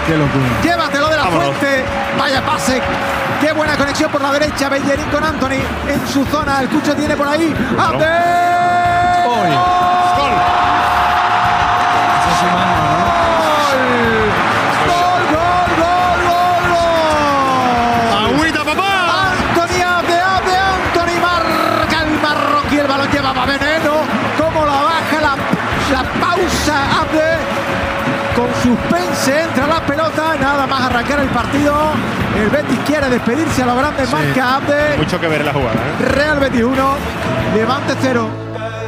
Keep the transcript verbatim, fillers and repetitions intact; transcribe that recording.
Qué locura. Llévatelo de la Vámonos. Fuente. Vaya pase. Qué buena conexión por la derecha. Bellerín con Anthony en su zona. El Cucho tiene por ahí. ¡Abde! Oye. Gol. Eso sí, mano, ¡Gol! ¡Gol, gol, gol, gol! Agüita, papá. Anthony Abde, Abde, Anthony marca el marroquí. El balón llevaba veneno. Como la baja, la, la pausa Abde. Con suspense entra la pelota. Nada más arrancar el partido. El Betis quiere despedirse a lo grande. Sí. Marca Abde. Mucho que ver en la jugada, ¿eh? Real Betis uno. Levante cero.